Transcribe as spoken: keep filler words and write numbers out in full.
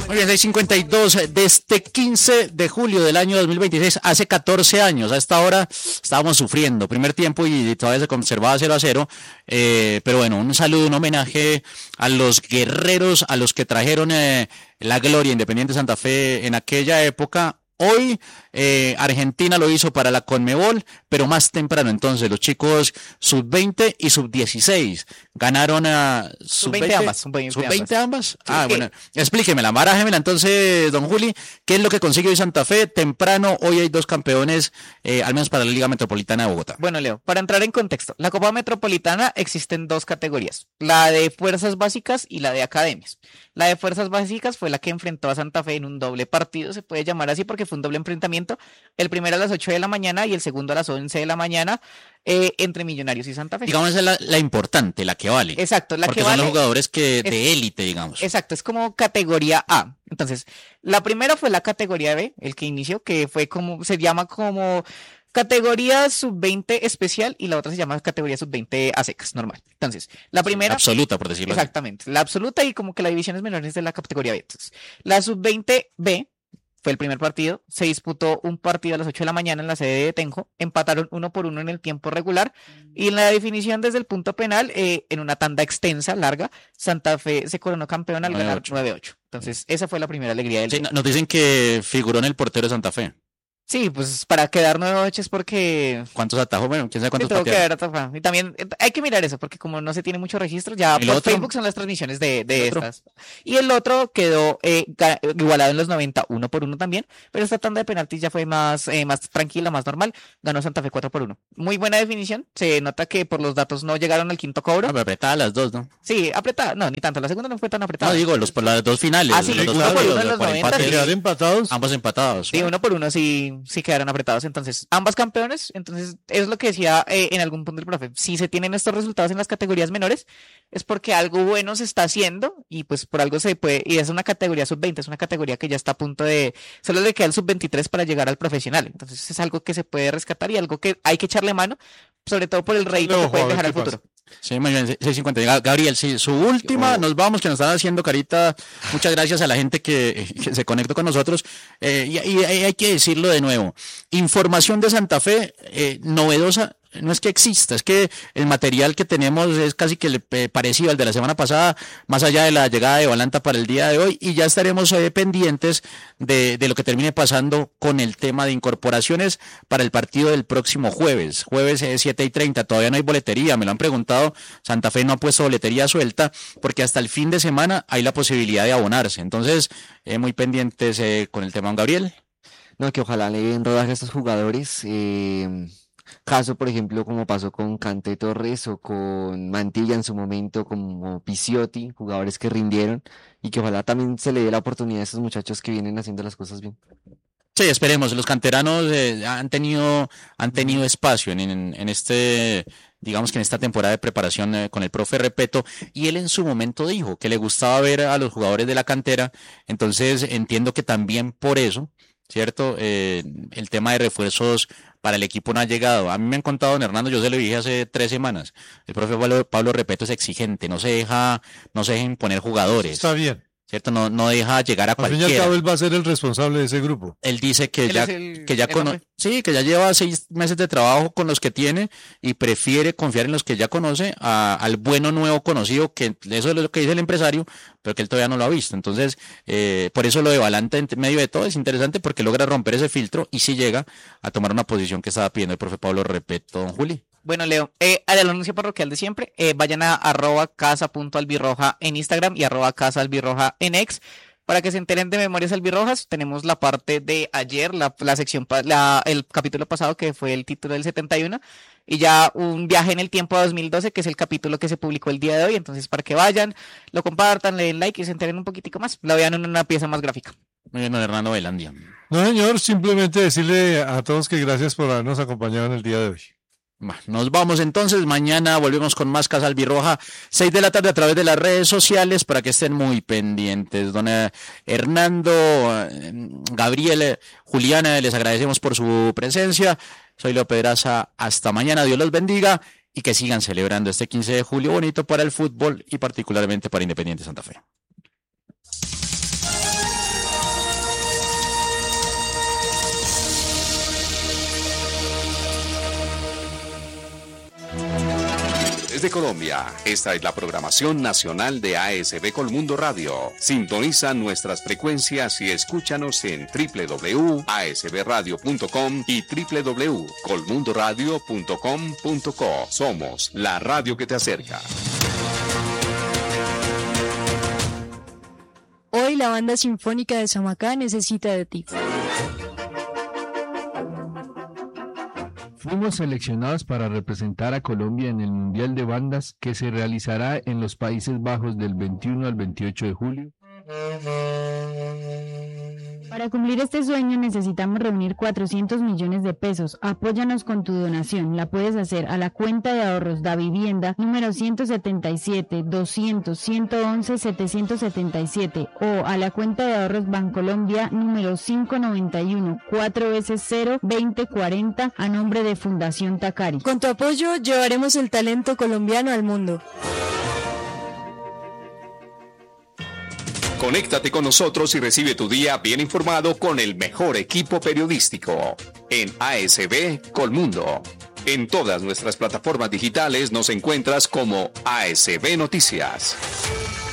Muy bien, seis cincuenta y dos de este quince de julio del año dos mil veintiséis, hace catorce años. A esta hora estábamos sufriendo primer tiempo y todavía se conservaba cero a cero. Eh, pero bueno, un saludo, un homenaje a los guerreros, a los que trajeron eh, la gloria Independiente Santa Fe en aquella época. Hoy eh, Argentina lo hizo para la Conmebol, pero más temprano. Entonces los chicos sub veinte y sub dieciséis ganaron a sub veinte ambas. Sub veinte, ¿sub veinte ambas? Sí. Ah, bueno, explíquemela, barájemela entonces, don Juli. ¿Qué es lo que consigue hoy Santa Fe? Temprano, hoy hay dos campeones, eh, al menos para la Liga Metropolitana de Bogotá. Bueno, Leo, para entrar en contexto, la Copa Metropolitana existen dos categorías, la de fuerzas básicas y la de academias. La de fuerzas básicas fue la que enfrentó a Santa Fe en un doble partido, se puede llamar así porque fue un doble enfrentamiento, el primero a las ocho de la mañana y el segundo a las once de la mañana, eh, entre Millonarios y Santa Fe. Digamos, es la, la importante, la que vale. Exacto, la porque que son vale. Los jugadores que es, de élite, digamos. Exacto, es como categoría A. Entonces, la primera fue la categoría B, el que inició, que fue como, se llama como categoría sub veinte especial y la otra se llama categoría sub veinte a secas, normal. Entonces, la primera... La absoluta, por decirlo exactamente, así. La absoluta y como que las divisiones menores de la categoría B. Entonces, la sub veinte B fue el primer partido, se disputó un partido a las ocho de la mañana en la sede de Tenjo, empataron uno por uno en el tiempo regular y en la definición desde el punto penal, eh, en una tanda extensa, larga, Santa Fe se coronó campeón al ganar nueve ocho. Entonces, esa fue la primera alegría del sí, día. Nos dicen que figuró en el portero de Santa Fe. Sí, pues para quedar nueve ocho es porque... ¿Cuántos atajos? Bueno, quién sabe cuántos sí, patearon. Y también hay que mirar eso, porque como no se tiene mucho registro, ya por otro? Facebook son las transmisiones de, de estas. Y el otro quedó eh, igualado en los noventa, uno por uno también, pero esta tanda de penaltis ya fue más, eh, más tranquila, más normal. Ganó Santa Fe cuatro por uno. Muy buena definición. Se nota que por los datos no llegaron al quinto cobro. Ah, pero apretada las dos, ¿no? Sí, apretada. No, ni tanto. La segunda no fue tan apretada. No, digo, los por las dos finales. Ah, sí, los uno dos por uno los, en los noventa. Empates, ¿Quedaron empatados? Ambos empatados. Sí, uno por uno sí, sí quedaron apretados. Entonces, ambas campeones, entonces es lo que decía eh, en algún punto el profe, si se tienen estos resultados en las categorías menores, es porque algo bueno se está haciendo y pues por algo se puede, y es una categoría sub veinte, es una categoría que ya está a punto de, solo le queda el sub veintitrés para llegar al profesional, entonces es algo que se puede rescatar y algo que hay que echarle mano, sobre todo por el rédito que pueden dejar al futuro. Sí, muy bien, seis cincuenta. Gabriel, sí, su última, nos vamos, que nos están haciendo carita. Muchas gracias a la gente que, que se conectó con nosotros. Eh, y, y hay que decirlo de nuevo. Información de Santa Fe, eh, novedosa. No es que exista, es que el material que tenemos es casi que eh, parecido al de la semana pasada, más allá de la llegada de Balanta para el día de hoy, y ya estaremos eh, pendientes de, de lo que termine pasando con el tema de incorporaciones para el partido del próximo jueves, jueves eh, siete y treinta, todavía no hay boletería, me lo han preguntado, Santa Fe no ha puesto boletería suelta, porque hasta el fin de semana hay la posibilidad de abonarse, entonces eh, muy pendientes eh, con el tema, don Gabriel. No, que ojalá le den rodaje a estos jugadores, eh... caso, por ejemplo, como pasó con Kanté Torres o con Mantilla en su momento, como Picciotti, jugadores que rindieron y que ojalá también se le dé la oportunidad a esos muchachos que vienen haciendo las cosas bien. Sí, esperemos, los canteranos eh, han tenido han tenido espacio en, en, en este, digamos que en esta temporada de preparación eh, con el profe Repeto, y él en su momento dijo que le gustaba ver a los jugadores de la cantera, entonces entiendo que también por eso, ¿cierto? Eh, el tema de refuerzos para el equipo no ha llegado. A mí me han contado, don Hernando, yo se lo dije hace tres semanas, el profe Pablo, Pablo Repeto es exigente, no se deja, no se deja imponer jugadores. Está bien. ¿Cierto? No, no deja llegar a al cualquiera. Al fin y al cabo él va a ser el responsable de ese grupo. Él dice que él ya, el, que ya cono- sí, que ya lleva seis meses de trabajo con los que tiene y prefiere confiar en los que ya conoce a, al bueno nuevo conocido, que eso es lo que dice el empresario, pero que él todavía no lo ha visto. Entonces, eh, por eso lo de Balanta en medio de todo es interesante porque logra romper ese filtro y sí llega a tomar una posición que estaba pidiendo el profe Pablo Repeto, don Juli. Bueno, Leo, eh, al anuncio parroquial de siempre, eh, vayan a arroba casa.albirroja en Instagram y arroba casa albirroja en X para que se enteren de Memorias Albirrojas. Tenemos la parte de ayer, la, la sección, la, el capítulo pasado que fue el título del setenta y uno y ya un viaje en el tiempo a dos mil doce que es el capítulo que se publicó el día de hoy. Entonces, para que vayan, lo compartan, le den like y se enteren un poquitico más, la vean en una pieza más gráfica. Muy bien, don Hernando Velandia. No, señor, simplemente decirle a todos que gracias por habernos acompañado en el día de hoy. Nos vamos entonces, mañana volvemos con más Casa Albirroja, seis de la tarde a través de las redes sociales para que estén muy pendientes. Don Hernando, Gabriel, Juliana, les agradecemos por su presencia. Soy Leo Pedraza, hasta mañana, Dios los bendiga y que sigan celebrando este quince de julio bonito para el fútbol y particularmente para Independiente Santa Fe. Desde Colombia, esta es la programación nacional de A S B Colmundo Radio. Sintoniza nuestras frecuencias y escúchanos en doble u doble u doble u punto a s b radio punto com y doble u doble u doble u punto colmundo radio punto com punto co. Somos la radio que te acerca. Hoy la Banda Sinfónica de Samacá necesita de ti. Fuimos seleccionados para representar a Colombia en el Mundial de Bandas que se realizará en los Países Bajos del veintiuno al veintiocho de julio. Para cumplir este sueño necesitamos reunir cuatrocientos millones de pesos. Apóyanos con tu donación. La puedes hacer a la cuenta de ahorros Da Vivienda número ciento setenta y siete, doscientos, ciento once, setecientos setenta y siete o a la cuenta de ahorros Bancolombia número cinco noventa y uno, cuatro veces cero, veinte cuarenta a nombre de Fundación Tacari. Con tu apoyo llevaremos el talento colombiano al mundo. Conéctate con nosotros y recibe tu día bien informado con el mejor equipo periodístico en A S B Colmundo. En todas nuestras plataformas digitales nos encuentras como A S B Noticias.